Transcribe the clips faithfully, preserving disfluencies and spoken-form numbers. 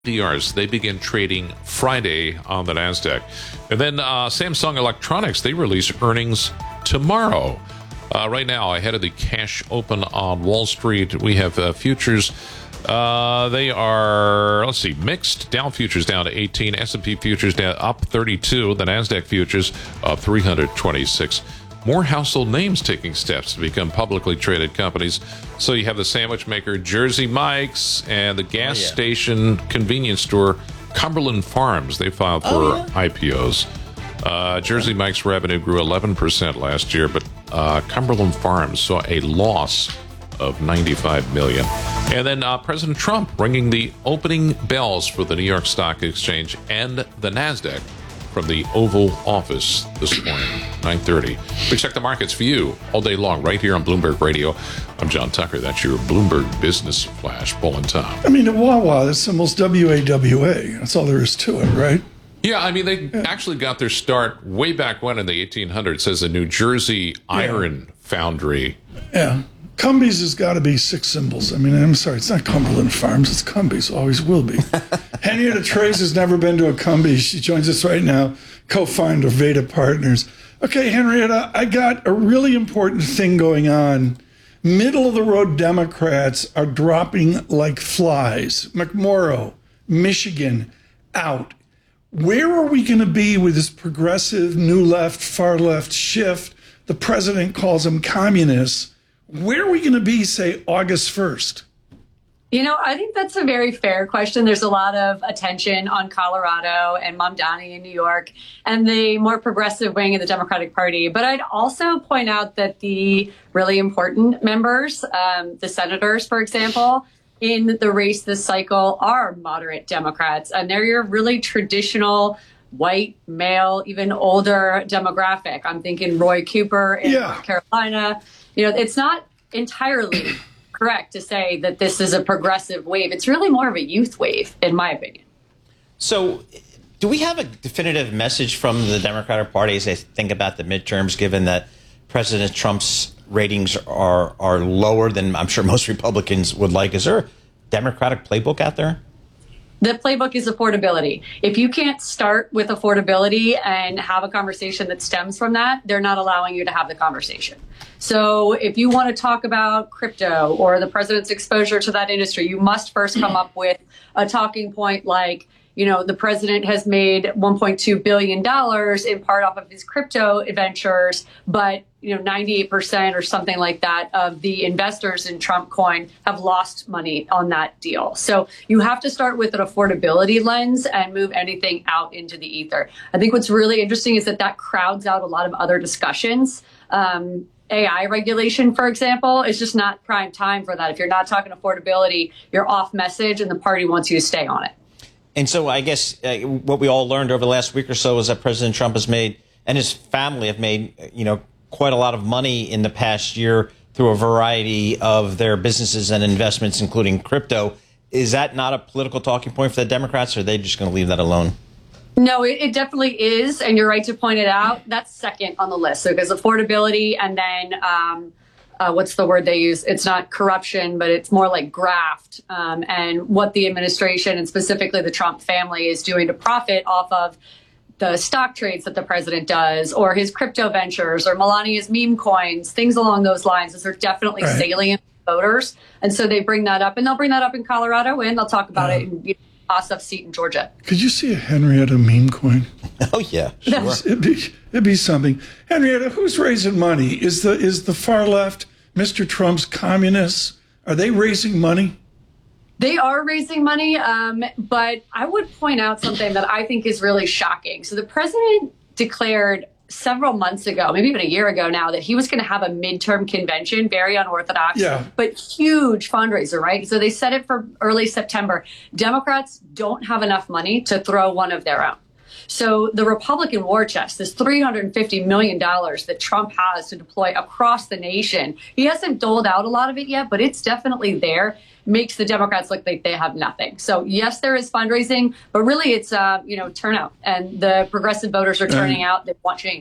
D Rs. They begin trading Friday on the NASDAQ. And then uh, Samsung Electronics, they release earnings tomorrow. Uh, right now, ahead of the cash open on Wall Street, we have uh, futures. Uh, they are, let's see, mixed. Dow futures down to eighteen, S and P futures down up thirty-two, the NASDAQ futures up three hundred twenty-six. More household names taking steps to become publicly traded companies. So you have the sandwich maker Jersey Mike's and the gas oh, yeah. station convenience store Cumberland Farms. They filed for oh, yeah. I P Os. Uh, Jersey Mike's revenue grew eleven percent last year, but uh, Cumberland Farms saw a loss of ninety-five million dollars. And then uh, President Trump ringing the opening bells for the New York Stock Exchange and the NASDAQ from the Oval Office this morning, nine thirty. We check the markets for you all day long right here on Bloomberg Radio. I'm John Tucker. That's your Bloomberg Business Flash. Paul and Tom. I mean, at Wawa, that's almost W A W A. That's all there is to it, right? Yeah, I mean, they yeah. actually got their start way back when in the eighteen hundreds as a New Jersey iron yeah. foundry. Yeah. Cumbies has got to be six symbols. I mean, I'm sorry, it's not Cumberland Farms, it's Cumbies, always will be. Henrietta Trace has never been to a Cumbies. She joins us right now, co-founder of Veda Partners. Okay, Henrietta, I got a really important thing going on. Middle-of-the-road Democrats are dropping like flies. McMorrow, Michigan, out. Where are we going to be with this progressive, new left, far left shift? The president calls them communists. Where are we going to be, say, August first? You know, I think that's a very fair question. There's a lot of attention on Colorado and Mamdani in New York and the more progressive wing of the Democratic Party. But I'd also point out that the really important members, um, the senators, for example, in the race this cycle are moderate Democrats. And they're your really traditional white, male, even older demographic. I'm thinking Roy Cooper in yeah. North Carolina. You know, it's not entirely correct to say that this is a progressive wave. It's really more of a youth wave, in my opinion. So do we have a definitive message from the Democratic Party as they think about the midterms, given that President Trump's ratings are, are lower than I'm sure most Republicans would like? Is there a Democratic playbook out there? The playbook is affordability. If you can't start with affordability and have a conversation that stems from that, they're not allowing you to have the conversation. So if you want to talk about crypto or the president's exposure to that industry, you must first come up with a talking point like, you know, the president has made one point two billion dollars in part off of his crypto ventures, but, you know, ninety-eight percent or something like that of the investors in Trump coin have lost money on that deal. So you have to start with an affordability lens and move anything out into the ether. I think what's really interesting is that that crowds out a lot of other discussions. Um, A I regulation, for example, is just not prime time for that. If you're not talking affordability, you're off message and the party wants you to stay on it. And so I guess uh, what we all learned over the last week or so is that President Trump has made and his family have made, you know, quite a lot of money in the past year through a variety of their businesses and investments, including crypto. Is that not a political talking point for the Democrats, or are they just going to leave that alone? No, it, it definitely is. And you're right to point it out. That's second on the list. So because affordability and then um, uh, what's the word they use? It's not corruption, but it's more like graft um, and what the administration and specifically the Trump family is doing to profit off of the stock trades that the president does or his crypto ventures or Melania's meme coins, things along those lines. Those are definitely right. salient voters. And so they bring that up and they'll bring that up in Colorado and they'll talk about um, it in you know, Ossoff's seat in Georgia. Could you see a Henrietta meme coin? Oh, yeah, sure. It'd be, it'd be something. Henrietta, who's raising money? Is the is the far left, Mister Trump's communists, are they raising money? They are raising money, um, but I would point out something that I think is really shocking. So the president declared several months ago, maybe even a year ago now, that he was going to have a midterm convention, very unorthodox, yeah. but huge fundraiser, right? So they set it for early September. Democrats don't have enough money to throw one of their own. So the Republican war chest, this three hundred fifty million dollars that Trump has to deploy across the nation, he hasn't doled out a lot of it yet, but it's definitely there, makes the Democrats look like they have nothing. So yes, there is fundraising, but really it's, uh, you know, turnout. And the progressive voters are turning out. They want change.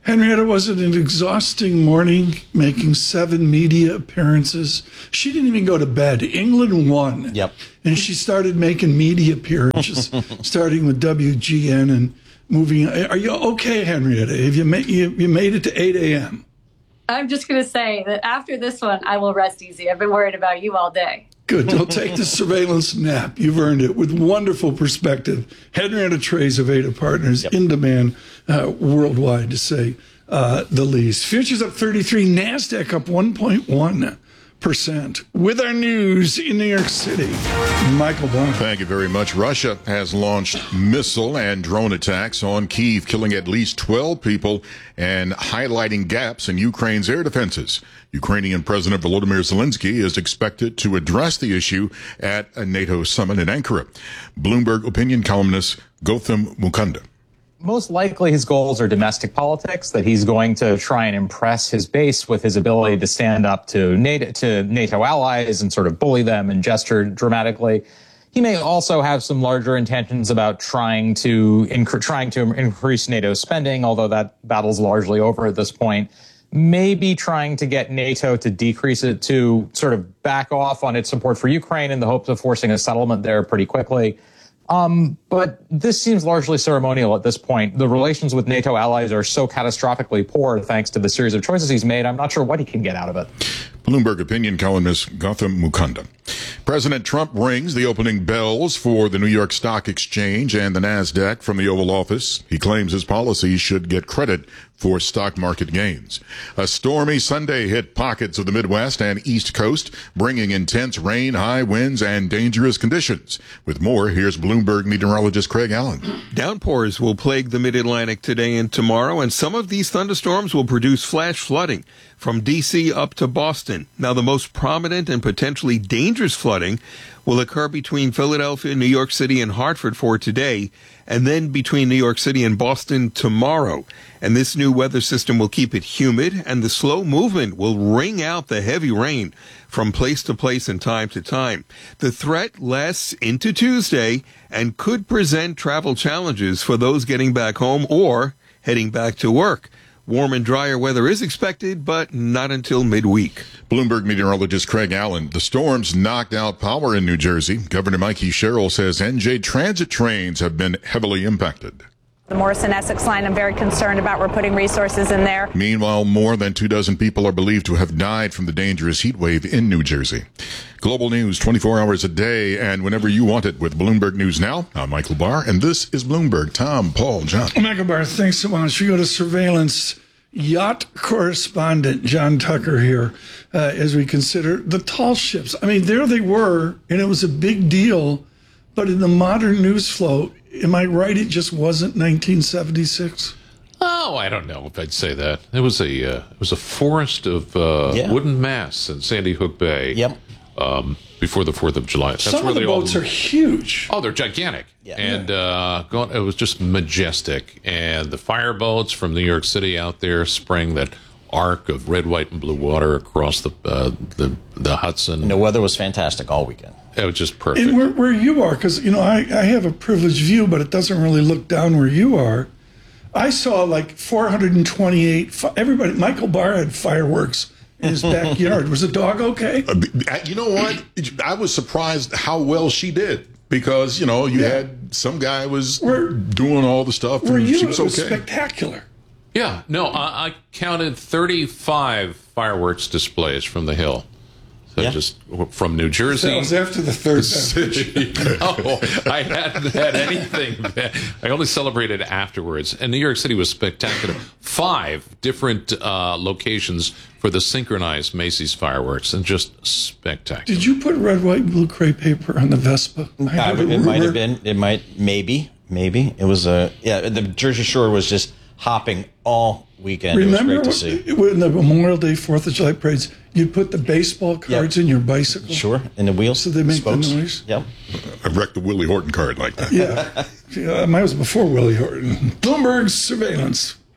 Henrietta, was it an exhausting morning, making seven media appearances? She didn't even go to bed. England won. Yep. And she started making media appearances, starting with W G N and moving. Are you okay, Henrietta? Have you made, you, you made it to eight a.m.? I'm just going to say that after this one, I will rest easy. I've been worried about you all day. Good. Don't take the surveillance nap. You've earned it with wonderful perspective. Henrietta Trays of Veda Partners, yep. in demand uh, worldwide, to say uh, the least. Futures up thirty-three, NASDAQ up one point one percent. With our news in New York City, Michael Barr. Thank you very much. Russia has launched missile and drone attacks on Kyiv, killing at least twelve people and highlighting gaps in Ukraine's air defenses. Ukrainian President Volodymyr Zelensky is expected to address the issue at a NATO summit in Ankara. Bloomberg opinion columnist Gautam Mukunda. Most likely his goals are domestic politics, that he's going to try and impress his base with his ability to stand up to NATO, to NATO allies and sort of bully them and gesture dramatically. He may also have some larger intentions about trying to inc- trying to increase NATO spending, although that battle's largely over at this point. Maybe trying to get NATO to decrease it, to sort of back off on its support for Ukraine in the hopes of forcing a settlement there pretty quickly. Um, but this seems largely ceremonial at this point. The relations with NATO allies are so catastrophically poor thanks to the series of choices he's made. I'm not sure what he can get out of it. Bloomberg opinion columnist Gautam Mukunda. President Trump rings the opening bells for the New York Stock Exchange and the NASDAQ from the Oval Office. He claims his policies should get credit for stock market gains. A stormy Sunday hit pockets of the Midwest and East Coast, bringing intense rain, high winds, and dangerous conditions. With more, here's Bloomberg meteorologist Craig Allen. Downpours will plague the Mid-Atlantic today and tomorrow, and some of these thunderstorms will produce flash flooding from D C up to Boston. Now, the most prominent and potentially dangerous flooding will occur between Philadelphia, New York City, and Hartford for today, and then between New York City and Boston tomorrow. And this new weather system will keep it humid, and the slow movement will wring out the heavy rain from place to place and time to time. The threat lasts into Tuesday and could present travel challenges for those getting back home or heading back to work. Warm and drier weather is expected, but not until midweek. Bloomberg meteorologist Craig Allen. The storms knocked out power in New Jersey. Governor Mikey Sherrill says N J Transit trains have been heavily impacted. The Morrison-Essex line, I'm very concerned about. We're putting resources in there. Meanwhile, more than two dozen people are believed to have died from the dangerous heat wave in New Jersey. Global news twenty-four hours a day and whenever you want it with Bloomberg News Now. I'm Michael Barr, and this is Bloomberg. Tom, Paul, John. Michael Barr, thanks so much. We go to surveillance yacht correspondent John Tucker here uh, as we consider the tall ships. I mean, there they were, and it was a big deal. But in the modern news flow, am I right? It just wasn't nineteen seventy-six. Oh, I don't know if I'd say that. It was a uh, it was a forest of uh, yeah. wooden masts in Sandy Hook Bay. Yep. Um, before the Fourth of July. That's Some where of the they boats all, are huge. Oh, they're gigantic. Yeah. And uh, going, it was just majestic. And the fireboats from New York City out there spraying that arc of red, white, and blue water across the uh, the, the Hudson. And the weather was fantastic all weekend. It was just perfect. And where, where you are, because, you know, I, I have a privileged view, but it doesn't really look down where you are. I saw like four hundred twenty-eight, everybody, Michael Barr had fireworks in his backyard. Was the dog okay? Uh, you know what? I was surprised how well she did because, you know, you yeah. had some guy was were, doing all the stuff were and you, she was it was okay. spectacular. Yeah, no, I, I counted thirty-five fireworks displays from the Hill. So yeah. just from New Jersey. That was after the third city. No, I hadn't had anything. I only celebrated afterwards. And New York City was spectacular. Five different uh, locations for the synchronized Macy's fireworks, and just spectacular. Did you put red, white, and blue crepe paper on the Vespa? I, it might have been. It might. Maybe. Maybe. It was a. Yeah, the Jersey Shore was just hopping all weekend. Remember it was great to see. When the Memorial Day, Fourth of July parades, you'd put the baseball cards yep. in your bicycle? Sure, in the wheels. So they make spokes. the noise? Yep. I wrecked the Willie Horton card like that. Yeah. yeah. Mine was before Willie Horton. Bloomberg surveillance.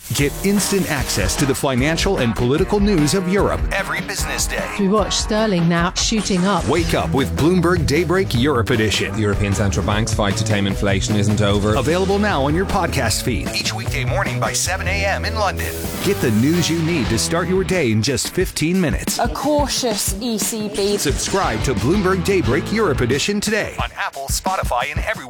Get instant access to the financial and political news of Europe every business day. We watch sterling now shooting up. Wake up with Bloomberg Daybreak Europe Edition. The European Central Bank's fight to tame inflation isn't over. Available now on your podcast feed. Each weekday morning by seven a.m. in London. Get the news you need to start your day in just fifteen minutes. A cautious E C B. Subscribe to Bloomberg Daybreak Europe Edition today. On Apple, Spotify, and everywhere.